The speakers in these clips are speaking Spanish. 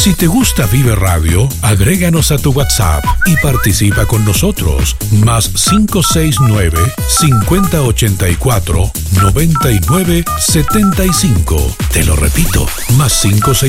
Si te gusta Vive Radio, agréganos a tu WhatsApp y participa con nosotros. Más 569-5084-9975. Te lo repito, más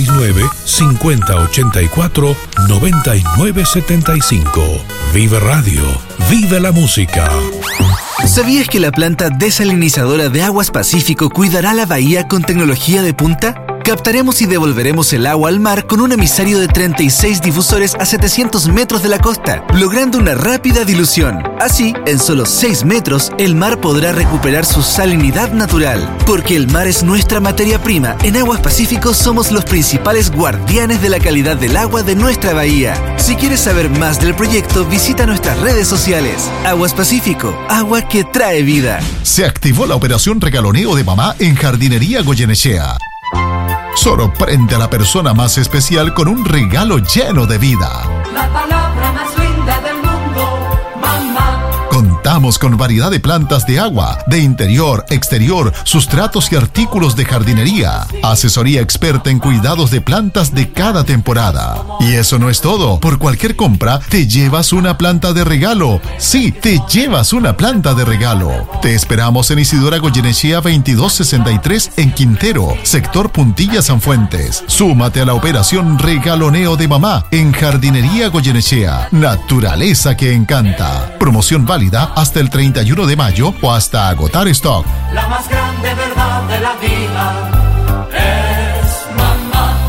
569-5084-9975. Vive Radio, vive la música. ¿Sabías que la planta desalinizadora de Aguas Pacífico cuidará la bahía con tecnología de punta? Captaremos y devolveremos el agua al mar con un emisario de 36 difusores a 700 metros de la costa, logrando una rápida dilución. Así, en solo 6 metros, el mar podrá recuperar su salinidad natural. Porque el mar es nuestra materia prima, en Aguas Pacífico somos los principales guardianes de la calidad del agua de nuestra bahía. Si quieres saber más del proyecto, visita nuestras redes sociales. Aguas Pacífico, agua que trae vida. Se activó la operación Regaloneo de Mamá en Jardinería Goyenechea. Sorprende a la persona más especial con un regalo lleno de vida. La palabra más linda del mundo, mamá. Contamos con variedad de plantas de agua, de interior, exterior, sustratos y artículos de jardinería. Asesoría experta en cuidados de plantas de cada temporada. Y eso no es todo. Por cualquier compra, te llevas una planta de regalo. Sí, te llevas una planta de regalo. Te esperamos en Isidora Goyenechea 2263 en Quintero, sector Puntilla San Fuentes. Súmate a la operación Regaloneo de Mamá en Jardinería Goyenechea. Naturaleza que encanta. Promoción válida hasta el 31 de mayo o hasta agotar stock. La más grande verdad de la vida es mamá.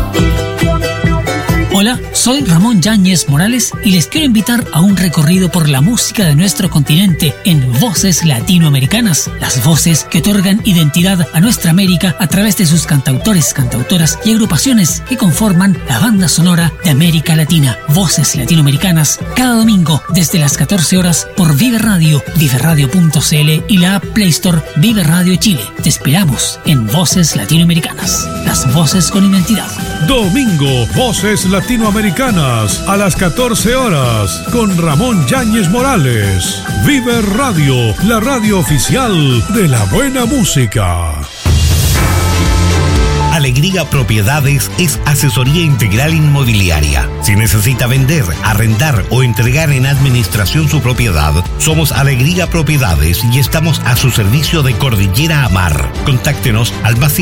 Hola, soy Ramón Yáñez Morales y les quiero invitar a un recorrido por la música de nuestro continente en Voces Latinoamericanas, las voces que otorgan identidad a nuestra América a través de sus cantautores, cantautoras y agrupaciones que conforman la banda sonora de América Latina. Voces Latinoamericanas, cada domingo desde las 14 horas por Vive Radio, viveradio.cl y la app Play Store Vive Radio Chile. Te esperamos en Voces Latinoamericanas, las voces con identidad. Domingo, Voces Latinoamericanas a las 14 horas con Ramón Yáñez Morales. Vive Radio, la radio oficial de la buena música. Alegría Propiedades es asesoría integral inmobiliaria. Si necesita vender, arrendar o entregar en administración su propiedad, somos Alegría Propiedades y estamos a su servicio de Cordillera a Mar. Contáctenos al más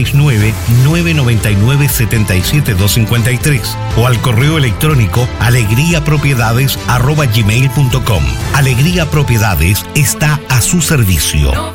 569-999-77253 o al correo electrónico alegriapropiedades@gmail.com. Alegría Propiedades está a su servicio.